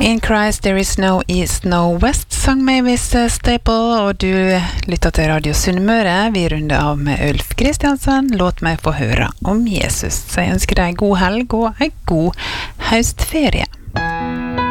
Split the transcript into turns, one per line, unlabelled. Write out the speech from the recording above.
In Christ there is no east, no west, sang Mavis Staple, og du lytter til Radio Sunnmøre. Vi runder av med Ulf Kristiansen. Låt meg få høre om Jesus. Så jeg ønsker deg en god helg og en god høstferie.